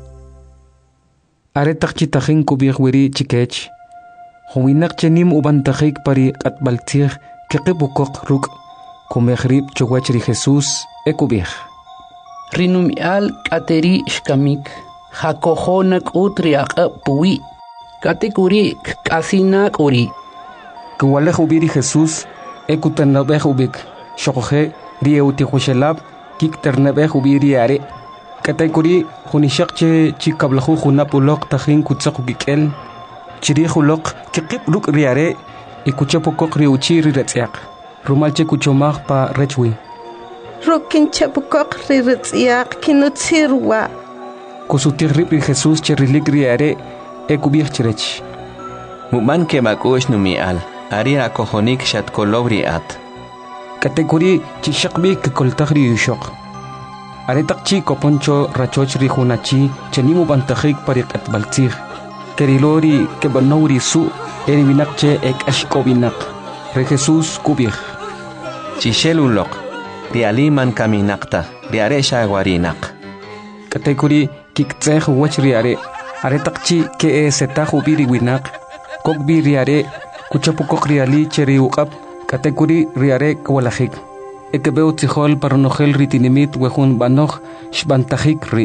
Are takchitahin kubih weri chikech. Huwinak chenim ubantajik pari atbaltir kekibukok ruk kumehrib chowachri Jesus e kubih. Rinumial kateri shkamik. Hakohonak utriak puwi. Kategori kasinak uri. Kuwalej ubiri Jesus e kuternabeh ubik. Shokohe rie utihoshelab kik ternabeh ubiri are. Kategori hunishakche chikablahu hunapulok tahin kutsaku kikel. Chiri hulok kikip ruk riare e kuchapokok riuchiri retziak. Rumalche kuchomag pa rechwi. Rukin chapokok riretziak kinutsirwa. Kusutir ripri Jesus cherilik riare e kubih chirech. Muman ke makush numial. Ari akohonik shat kolobri at. Kategori chishakbi kikoltahri yushok. Aretak chi koponcho rachoch ri hunachi chenimu bantajik parikat baltir. Kerilori kebanori su eri binakche ek ashkobinak. Re Jesus kubir. Chishelulok. Rialiman kaminakta. Riare shagwarinak. Kategori kiktseh wach riare. Aretak chi ke e setahu biri winak. Kokbi riare kuchapukok riali cheri uqab. Kategori riare kwalajik. Ekebeu tijol paronogel ritinimit wehun banoch shbantajik ri.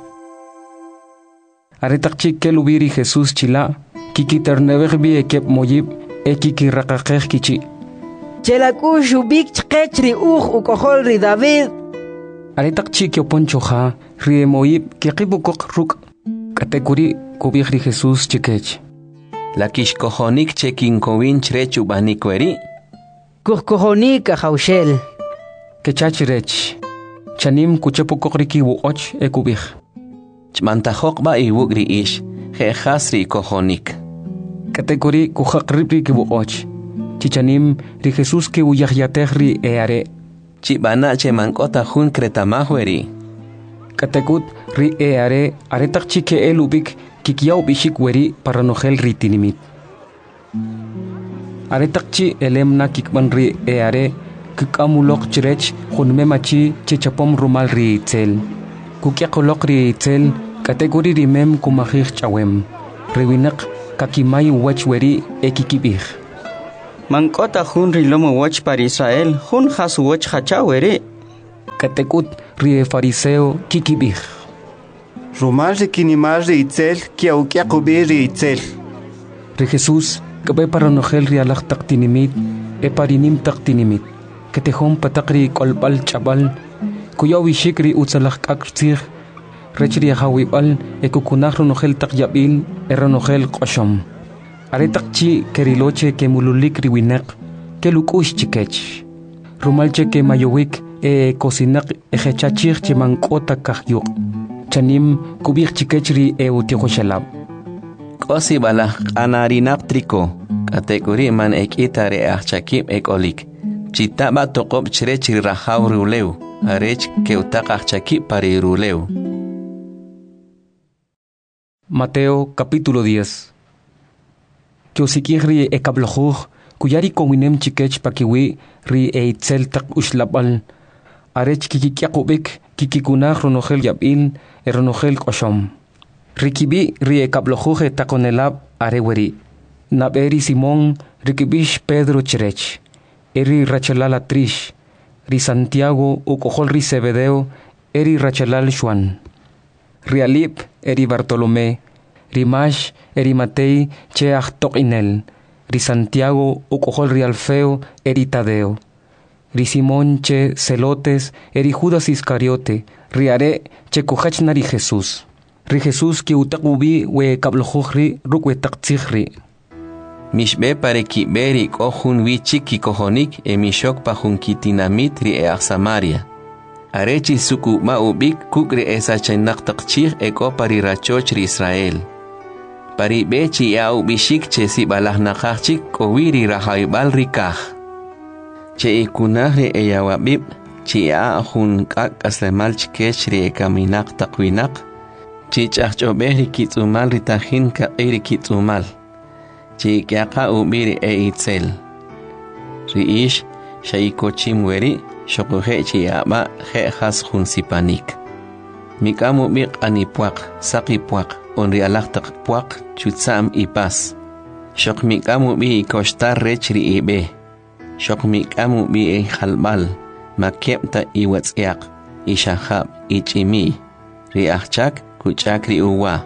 Aretakchi kelubiri Jesus chila kikiternebegbi ekep moyib e kikiraqaqej kichi. Chelaku shubik chqechri uj ukohol ri David. Aretakchi kioponchoja ri moyib kikibukok ruk. Kategori kubij ri Jesus chikech. La kishkohonik chekinkowin chrechu banikweri. Kuhkohonik ahaushel. Kechachirech. Chanim kuchapokok riki wuoch e kubij. Chmantajok ba iwugri ish, jehasri kohonik. Kategori kujakripri ki wuoch. Chichanim ri Jesus ki wuyahyatehri e are. Chibana che mankota hun kretamahweri. Kategut ri e are aretak chike elubik kikiyaw bishik weri paranogel ritinimit. Aretak chi elemna kikban ri e are kkamulok chirech junmemachi chichapom rumal ri itzel. Kukiakolok ri itzel kategori rimem kumahir chawem. Rewinak kakimay wachweri ekikibih. Mankota hun rilomo wach para Israel, hun hasu wach hachawere. Katekut ri fariseo kikibih. Rumal ri kinimal ri itzel kia ukiakubi ri itzel. Ri Jesus kabe paranogel ri alak taktinimit e parinim taktinimit. Katehom patakri kolbal chabal kuyawi shikri utsalak aktsir rechri hawibal e kukunak ronogel takyabil e ronogel qoshom. Aretakchi keriloche ke mululik riwinek ke lukush chikech. Rumalche ke mayowik e kosinak e hechachir chimankota kahyuk. Chanim kubik chikechri e utihoshalab. Kosi bala anarinap triko kategori man ek itare achakip ek olik. Chitaba tokob chirechri rahaw ruleu. Arech ke utak achakip pari ruleu. Mateo capítulo diez. Que osikiri e kablojuj kuyari kowinem chikech pakiwi ri e itzel tak ushlabal. Arech kikikiakubik kikikunaj ronogel yabin e ronogel koshom. Rikibi ri e kablojuj e takonelab areweri. Naberi Simón rikibish Pedro chirech. Eri rachalal atrish. Ri Santiago ukojol ri Zebedeo eri rachalal Juan. Rialip eri Bartolomé. Rimash eri Matei che achtok inel. Ri Santiago ukojol ri Alfeo eri Tadeo. Ri Simón che Celotes eri Judas Iscariote. Riare che kojachna ri Jesús. Ri Jesús ki utakubi we kablojuj rukwe taktzihri. Mishbe pare ki beri kohun wichik ki kohonik e mishok pa hun kitinamit ri e Samaria. Arechi suku ma ubik kukri esa chenak takchir e ko pari rachoch ri Israel. Pari bechi ya ubishik che si balah nakachik ko wiri rahaibal rikah. Che ikunah ri e yawabib chi ya hun kak aslemal chikech ri e kaminak takwinak. Chi chachobeh ri kitzumal ri tahin ka iri kitzumal. Chi kiaka ubiri e itzel. Riish shaikochim weri shokuhe chi aba he has hun sipanik. Mikamu bik anipuak, sakipuak, onri alaktak puak, chutsam ipas. Shok mikamu bi koshtar rechri ibe. Shok mikamu bi e halbal, makepta iwatsiak, ishahab, ichimi. Riachchak, kuchakri uwa.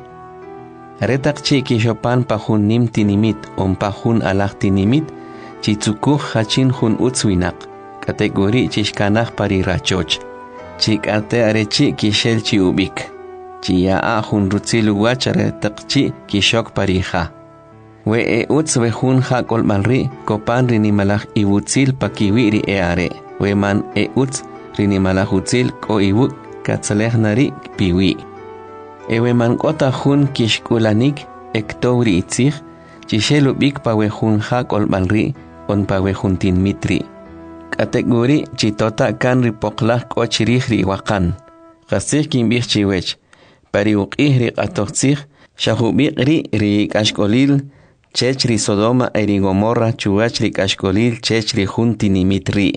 Retak chi kishopan pahun nim tinimit on pahun alak tinimit chitsukuh hachin hun utswinak kategori chishkanah pari rachoch chikarte arechi kishel chi ubik chiya ahun rutzilu wachare takchi kishok pariha we e utswe hun ha kolmalri kopan rinimalach iwutzil pakiwiri e are we man e utz rinimalach utzil ko iwuk katsaleh piwi ewe man kota hun kishkulanik ektouri itzig chishelu bik pawe hun ha kolmalri on pawe hun tin mitri kategori chitota kan ripoklah ko chirihri wakan qasih kim bih chiwech pari uqihri qatoqsih shahubikri ri kashkolil chechri Sodoma eri Gomorra chuachri kashkolil chechri hun tinimitri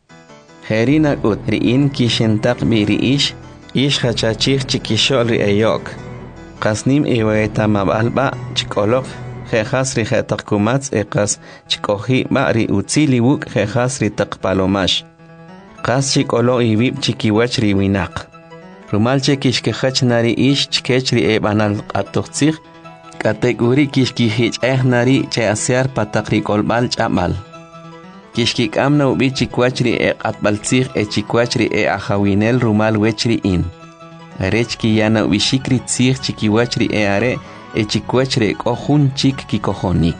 herina ut ri in kishentak bi ri ish ish hachachich chikishol ri eyok. Qasnim iweta mabalba chikolok jejas ri jetakkumats eqas chikohi ba ri utzili wuk jejas ri takpalomash. Qas chikolo ibib chikiwach ri winak. Rumal chekishkehach nari ish chikech ri ebanal qatoqtsig kategori kishkihich eh nari che asyar patakri kolbal chamal. Kishkik amna ubi chikwachri e atbaltzig e chikwachri e ahawinel rumal wechri in. Arechki yana ubi shikri tzig chikiwachri e are e chikwachri e kohun chik kikohonik.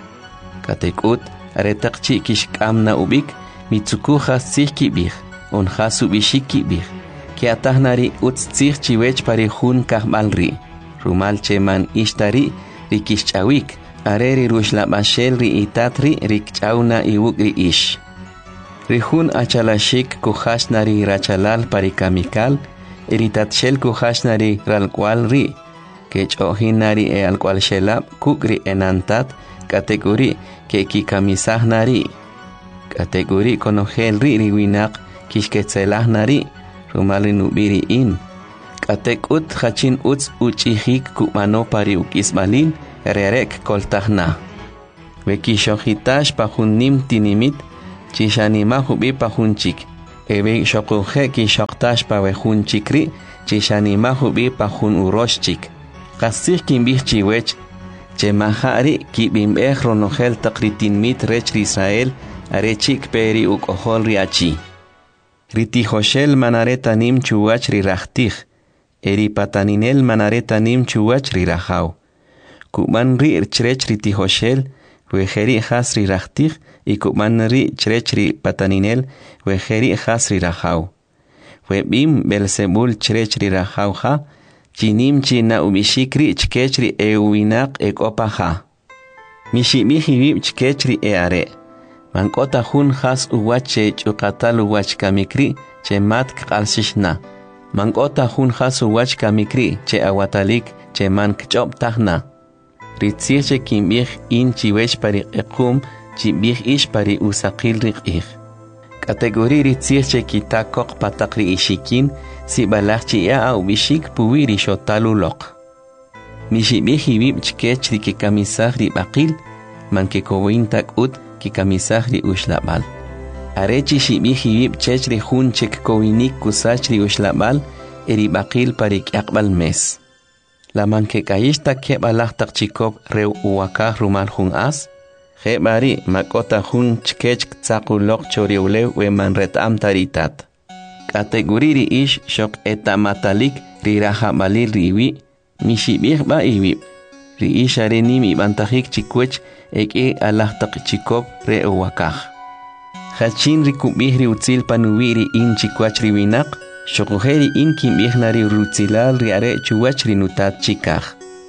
Katekut aretakchi kishk amna ubik mitsukuja tzig kibig on hasu bishik kibig. Ki atahnari utz tzig chiwech pari hun kahbalri. Rumal cheman ishtari rikishchawik. Areri rushla bashel ri itatri rikchauna iwukri ish. Rihun achalashik kuhashnari rachalal parikamikal, iritatshel kuhashnari ralkwal ri, kechohinari e alkwal shelab kukri enantat kategori ke kikamisahnari. Kategori konogel ri riwinak kishketselah nari rumali nubiri in. Katek ut hachin uts uchihik kumano pari ukismalin rerek koltahna. Wekishohitash pahunim tinimit chishanima hubi pahunchik. Ebe shokuhe kishoktash pawehunchikri chishanima hubi pahun uroshchik. Kasih kimbih chiwech chemahari kibimbeh ronogel takritin mit rech Israel arechik peri ukohol riachi. Ritihoshel manaretanim chuwach rirachtig. Eri pataninel manaretanim chuwach rirahau. Kuman ri chrech ritihoshel wejeri has rirachtig y kuman ri chrech ri pataninel wejeri has rirahau. Webim Belzebul chrech rirahau ha chinim china ubishikri chkechri euinak ekopaha. Mishibihibib chkechri eare. Mankota hun has uwache chukatal uwach kamikri che mat kalsishna. Mankota hun has uwach kamikri che awatalik che mank chop tahna. Ritzirche kimbih in chiwech pari ekum chibih ish pari usakil rikih. Kategori ritzirche kitakok patakri ishikin si balachchi ya au bishik puwiri shotalulok. Mishibihibib chkechri ke kamisahri bakil manke kowintak ut ki kamisahri ushlabal. Arechi shibihibib chechri hun chek kowinik kusachri ushlabal eri bakil parik yakbal mes. La manke kayishta kebalach tak chikop reu uwakah rumal hun as. Hebari makota hun chkech tsakulok choriulew we manretam taritat. Kategoriri ish shok etamatalik rirahabalil riwi mishibih ba iwi. Ri ish arenimi bantahik chikwech eke alah tak chikop re uwakah. Hachin rikubih ri utzil panuwiri in chikwach riwinak, shokuheri in kimbih nari rutzilal ri are chuwach rinutat chikah.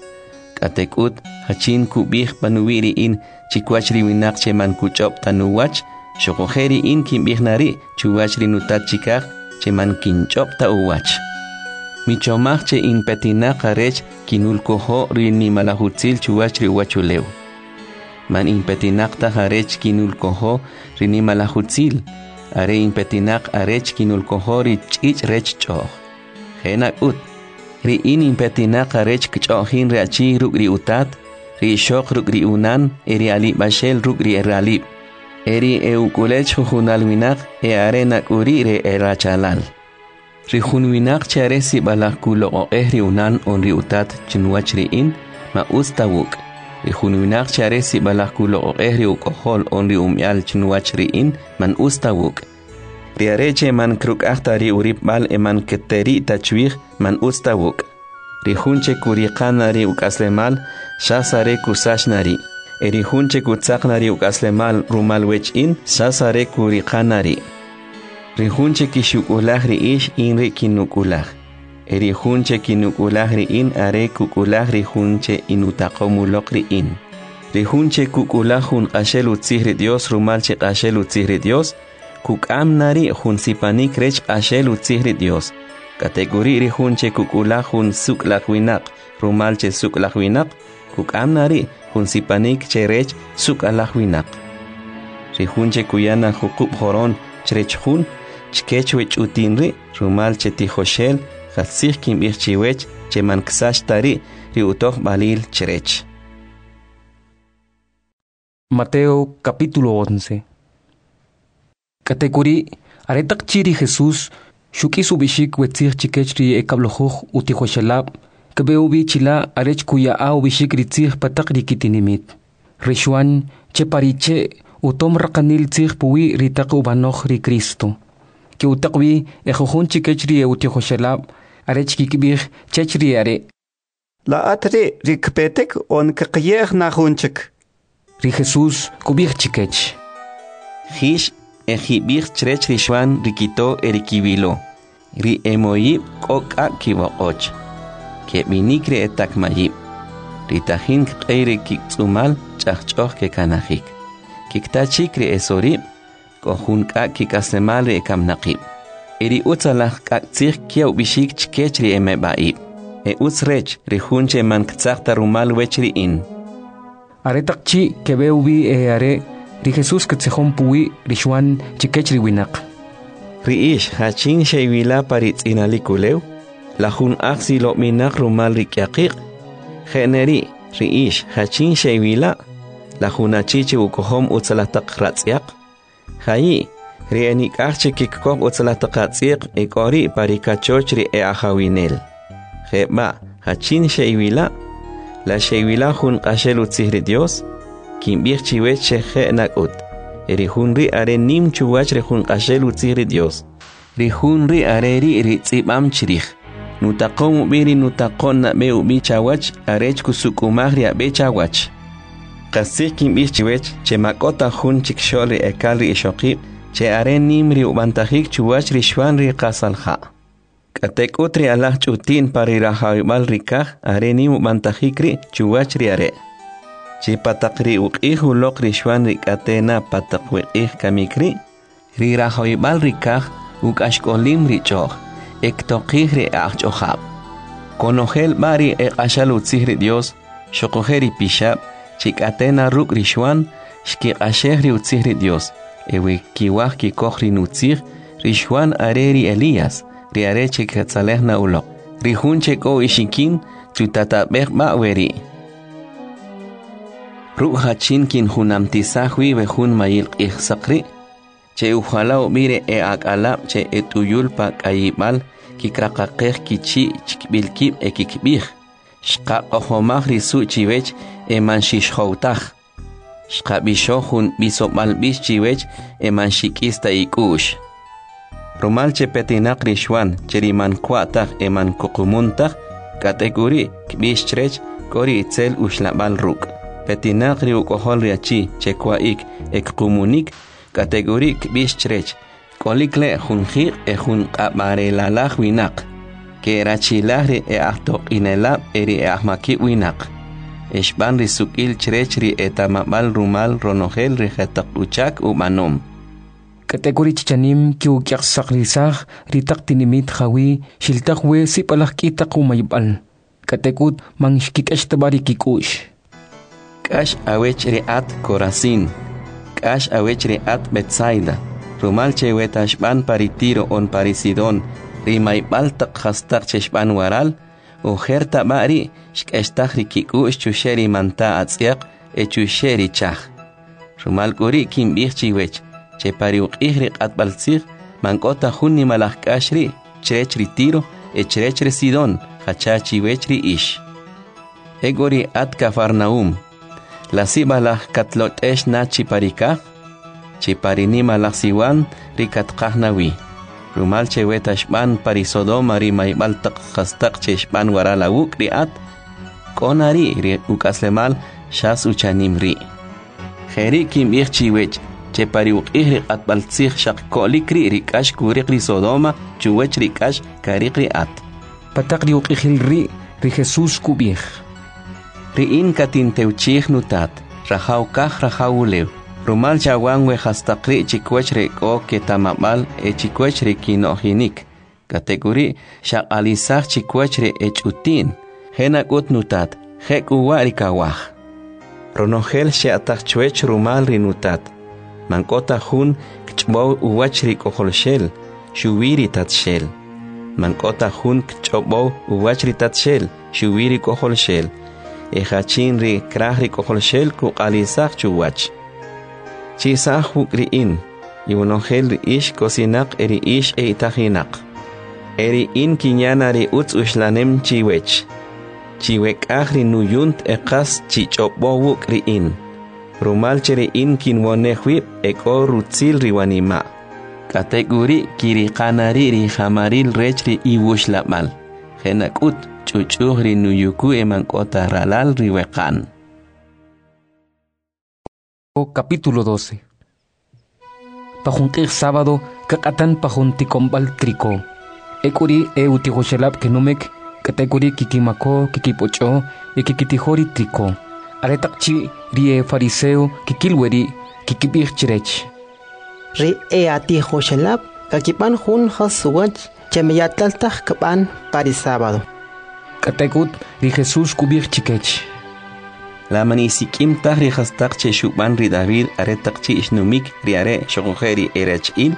Katekut hachin kubih panuwiri in chikwach riwinak cheman kuchop tanuwach, shokuheri in kimbih nari chuwach rinutat chikah cheman kinchop ta uwach. Michomach che in petinak arech kinulkoho rini malahutzil chuwach riwachulew. Man impetinak ta harech kinulkoho rini malahutzil. Are impetinak arech kinulkoho ri chich rech choh. Henak ut. Ri in impetinak arech kchohin reachi rugri utat. Ri shok rugri unan eri alib bashel rugri eralib. Eri eukulech jujunalwinak e arenak uri re erachalal. Ri junwinak chare si balakulo o ehri unan on ri utat chinwach ri in ma ustawuk. Ri junwinak chare si balakulo o ehri ukohol on ri umyal chinwach ri in man ustawuk. Ri areche man kruk ahtari urip bal e man keteri tachwih man ustawuk. Ri junche kuriqanari ukaslemal shasare kusashnari. Eri junche kutsaknari ukaslemal rumal wech in shasare kuriqanari. Ri junche kishukulah ri ish in ri kinukulah. Eri junche kinukulah ri in are kukulah ri junche inutakomulok ri in. Ri junche kukulah jun ashel utzihri Dios rumalche ashel utzihri Dios. Kukam nari jun sipanik rech ashel utzihri Dios. Kategori ri junche kukulah jun suklahwinak rumalche suklahwinak. Kukam nari jun sipanik cherech sukalahwinak. Ri junche kuyana hukub horon cherech jun. Chkechwech utinri rumal chetihoshel Hatzih kimbih chiwech cheman ksash tari ri utoh balil cherech. Mateo capítulo once. Kategori aretak chiri Jesús shuki subishik wetzir chikechri ekablojuj utihoshelab kabeubi chila arech kuya au bishik ritzir patak rikitinimit. Rishuan chepariche utom rakanil tzir puwi ritak ubanoch ri Cristo. Que utakwi ejojun chikechri utihoshelab arech kikibih chechri are. La atre rikpetek on kakiyeh na hunchik. Ri Jesús kubih chikech. Hish ejibih chrech rishuan rikito erikibilo. Ri emoyib koka kibokoch. Que minikre etak mayib. Ritahin kere kiksumal chachchoh ke kanahik. Kiktachikre esorib. Kohun ka kikasemale ekamnaqib. Eri utsalah kaktzih kiaw bishik chkechri emebaib. E utsrech rihunche man ktsakta rumal wechri in. Aretakchi kebeubi e are ri Jesús katsejón puwi rishwan chikech riwinak. Riish hachin sheywila parit inalikuleu. La jun aksi lo minak rumal rikyakik. Generi riish hachin sheywila. La junachichi ukohom utsalatak ratsyak. Hayi rienik arche kikok utsalatak ratsyak ekori parikachoch ri e ahawinel. Heba hachin sheywila. La sheywila jun kashel utsihri Dios. Kimbir chiwech shehe nakut. Erihunri are nim chuwach rehun kashel utsihri Dios. Rihunri are ri ritzibam chirich. Nutaqom ubiri nutaqon na be ubi chawach arech kusukumahri abe chawach. Kasih kimbir chiwech che makota hun chiksholi ekali ishokib che are nimri ubantahik chuwach rishwan ri qasalha. Katek utri Allah chutin pari rahawibal rikah are nim ubantahikri chuwach ri are. Chi patakri uqihu lok rishwan rikatena patakwiqih kamikri ri rahawibal rikah ukashkolim richoh ektoqih ri ahchohab. Konogel bari ekashal utzihri Dios shokoheri pishab chikatena ruk rishwan shkiqasheh ri utzihri Dios ewe kiwah kikoh ri nutzih rishwan areri Elías ri are chikatzalehna ulok ri hun cheko ishikin chutatabeh ba'weri. Ruk hachin kin hunamtisahwi ve hun mayil ihsakri che ujalao mire e akalab che etuyul pa kayibal kikrakakeh kichi chikbilkib e kikbih shqaqohomah risu chiwech e manshishhoutah shqabisho hun bisomalbish chiwech e manshikista ikush rumal che petinak rishwan cheriman kwatah e man kuqumuntah kategori kbish chrech kori itzel ushlabal ruk petinak ri ukohol riachi chekwaik ek kumunik kategorik bistrech kolikle junjir e jun qabarelalaj winak ke rachilahri e ahtoq inelab eri e ahmaki winak eshban ri sukil chrech ri etamabal rumal ronogel ri khetaq uchak umanom kategori chichanim ki ukyaqsaq risaj ri taqtinimit khawi shiltaq we sipalaj kitaq umaybal katekut manshkikesh tabari kikush Kash awech riat Corazín, Kash awech riat Betsaida, Rumal chewetashban paritiro on Parisidón, Rimaibal takhastak cheshban waral, Ujerta bari, Shkeshtahri kikush chusheri manta atziak, e chusheri chach. Rumal kuri kim birchiwech, Che pariuk ihrik atbalzir, Mankota hunni malach kashri, Chrech ritiro, e chrech residón, Hachachi wechri ish. Egori at Cafarnaum, La sibalah katlot esh na chiparika, chiparinima la siwan rikat kahnawi. Rumal chewetashban parisodoma rimaibal takhastak cheshban warala wuk riat, konari ri ukaslemal shas uchanim ri. Kheri kim ich chiwech, chepari uk ihri atbaltzih shak kolikri rikash kurikri sodoma, chuwech rikash karikri at. Patakri uk ihil ri, ri Jesus kubih. Riin katin teuchih nutat, rahaw kah rahaw ulew. Rumal chawan we hastakri chikwech reko ketamabal e chikwech rekinohinik. Kategori shak alisah chikwech re echutin. Henakut nutat, hek uwa rikawah. Ronogel sheatach chwech rumal rinutat. Mankota hun kchbow uwach rikoholshel, shuwiri tatshel. Mankota hun kchbow uwach ritatshel, shuwiri koholshel. Ejachin ri krahri koholshel ku alisah chuwach. Chisah hukriin, yunongel ri ish kosinak eri ish e itahinak. Eri in kinyana ri utz ushlanem chiwech. Chiwek ahri nuyunt ekas chichopowuk ri in. Rumal cheri in kinwonehwip eko rutzil riwanima. Kategori kiri kanari ri hamaril rech ri iwushlabal. Henakut chuchuh ri nuyuku emankota ralal riwekan. Capítulo doce. Pajunqih sábado, kakatan pajunticombal trico. Ekuri e utihoshelab kenumek, kategori kikimako, kikipocho, e kikitihori trico. Aretakchi rie fariseo, kikilweri, kikibir chirech. Ri e atihoshelab, kakipan hun hasuwach, chemeyatlaltah kapan pari sábado. Kategut ri Jesus kubir chikech. La manisikim tahri hastak che shuban ri David are takchi ishnumik ri are shokojeri erachil.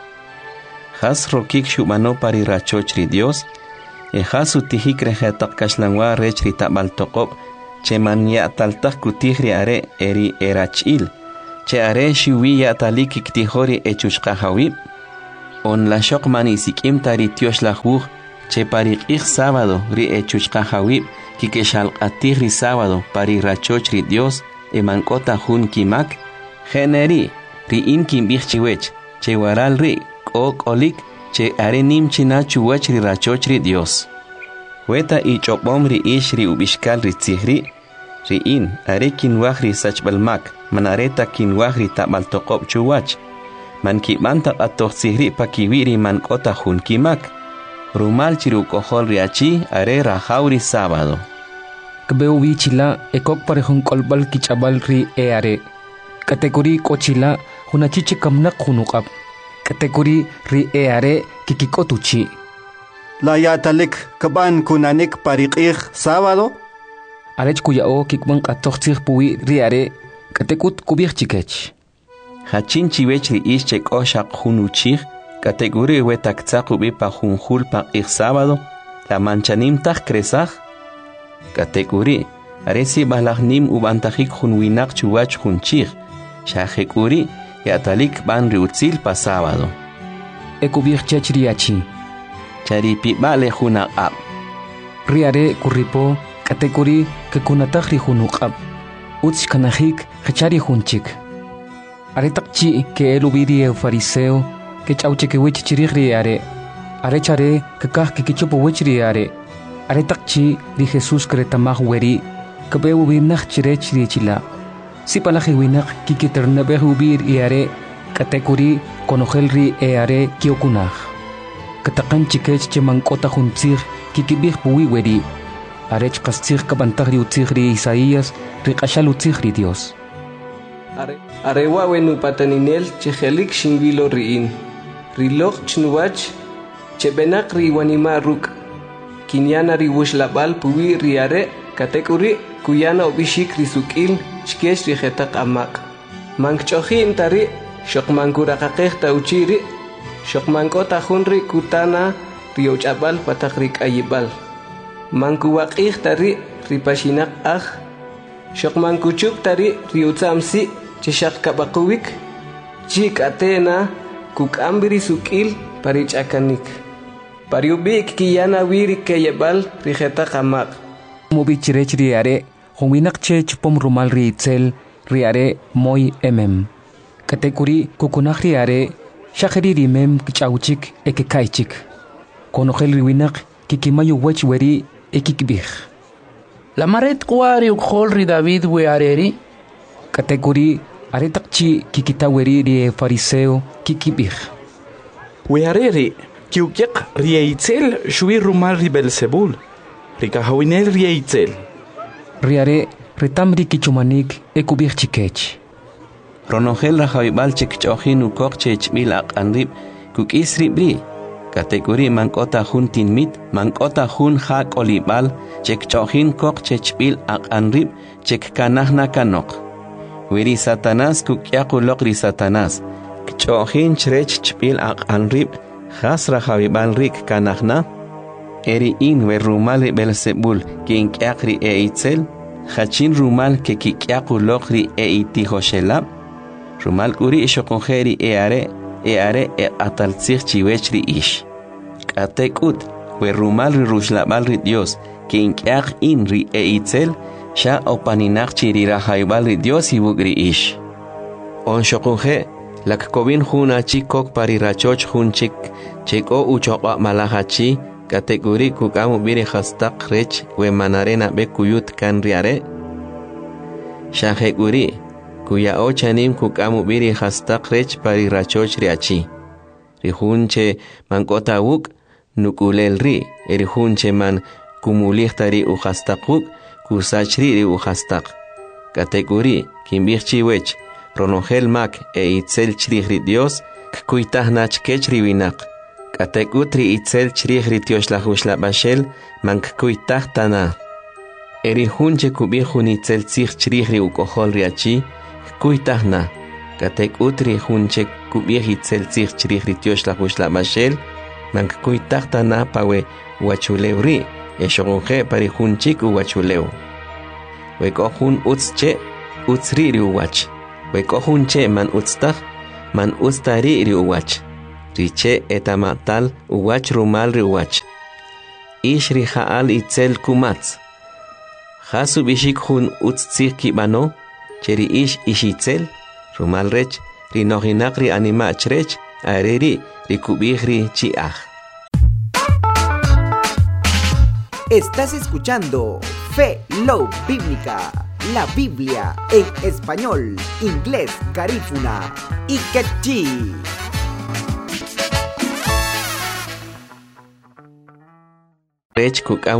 Has rokik shubano pari rachoch ri Dios. E has utihik rejetak kashlangwa rech ri tabal tokop. Che man ya taltak kutih ri are eri erachil. Che are shiwi ya talik iktihori echushka hawib. On la shok manisikim tari tiosh lachbuch. Che pari ik sábado ri echushka hawib. Kike shalqatih ri sábado pari rachoch ri Dios e mankota hun kimak generi ri in kimbich chiwech che waral ri ok olik che are nim china chuwech ri rachoch ri Dios weta i chopom ri ish ri ubishkal ri tzihri ri in are kinwach ri sachbalmak manareta kinwach ri tabal toqob chuwach man kibanta atoch tzihri pakiwi ri mankota hun kimak rumal chiru kohol riachi are rajauri sábado. Kbeu bichila ekok parehun kolbal kichabal ri eare. Kategori kochila hunachichi kamnak hunukap. Kategori ri eare kikikotuchi. La yatalik kaban kunanik pariqih sábado. Arech kuyao kikban katochich puwi ri are katekut kubich chikech. Hachin chiwech ri ish chek oshak hunuchich. Kategori wetak tsakubi pa junjul pa ik sábado, la manchanim tak kresaj. Kategori, aresi balagnim ubantajik junwinak chuwach junchig, shahekuri, yatalik ban riutzil pa sábado. Ekubir chachriachi. Charipi bale junak ab. Riare kuripo, kategori ke kunatajri junuk ab. Utz kanajik, hechari junchik. Aretakchi ke elubiri el fariseo, que chauche que wich chirigri are are chare que kah que kichupo wichri are are takchi di Jesús kretamag weri que be ubinach chire chiri chila si palaje winach ki kiternebe ubir i are kategori konogelri e are kiokunach katakan chikech chemankota juntzig ki kibig puwi weri are chkastzig kabantagri utzigri Isaías riqashal utzigri Dios are are wawenu pataninel chegelik shingilo riin Rilog chnuwach, chebenak riwanima ruk. Kinyana riwush labal puwi riare, kategori kuyana obishik risukil, chkesh rijetak amak. Mankchohi intari, shokmankurakakeh tauchiri, shokmankota hunri kutana riochabal patakrik ayibal. Mankuwakih tari ripashinak ah, shokmankuchuk tari riutamsi, chishak kabakuwik, chik atena, Kuk ambiri sukil parich akanik. Pariubik kiyana wiri kayebal rijeta kamak. Mubi chirech riare, huminak chech pom rumal riitzel, riare moy emem. Kategori kukunak riare, shakeri rimem kichauchik ekekaichik. Konogel riwinak kikimayu wech weri ekikbih. La maret kuari ukhol ri David we areri. Kategori aretakchi kikitaweri rie fariseo kikibih. Weareri, kiukiak rieitzel shui rumal ri Belzebul. Rikahawinel rieitzel. Riare retamri kichumanik ekubih chikech. Ronogel rajaibal chekchojin ukok chechbil aqanrib kuk isribri. Kategori mankota hun tinmit, mankota hun hak olibal, chekchojin kok chechbil aqanrib chekkanahna kanok. Wiri Satanás kukyakulok ri Satanás. Kchojin chrech chpil ak anrib. Khasra javibal rik kanahna. Eri in we rumal Belzebul kin kyakri e itzel. Hachin rumal ke kikyakulok ri e itihoshelab. Rumal kuri ishokongeri e are e are e ataltzich chiwech ri ish. Katekut we rumal ri rushlabal ri Dios kin kyak in ri e itzel. Sha opaninach chirira haibal ri Dios y bugri ish. On shokunje, lak kovin juna chikok pari rachoch jun chik, cheko uchoqa malahachi, kategori kukamu biri hastak rech, we manarena be kuyut kan riare. Sha heguri, kuya ochanim kukamu biri hastak rech pari rachoch riachi. Rihunche man kota wuk, nukulel ri, erihunche man kumulihtari u hastakuk, Kusachri ri uhastak. Kategori, kimbich chiwech, ronogel mak e itzel chri Dios, kuitah nach kechri winak. Kategutri itzel chri Dios la hushla bashel, mank kuitah tana. eri hunche kubi hunitzel tsig chrihri ukohol riachi kuitahna katek utri hunche kubi hitzel tsig chrihri tioshla hushla mashel mank kuitahtana pawe wachulewri eshogonje pari hunchik uwachuleu wekohun utsche utsri riuwach wekohunche man utstah man ustari riuwach riche etamatal uwach rumal riuwach ishri haal itzel kumatz Hasu bishik hun utsik kibano, cheri ish ishitzel, rumal rech, rinohinakri anima chrech, areri, rikubihri chiach. Estás escuchando Fe Low Bíblica, la Biblia en español, inglés, garífuna y quechí. Rech kuk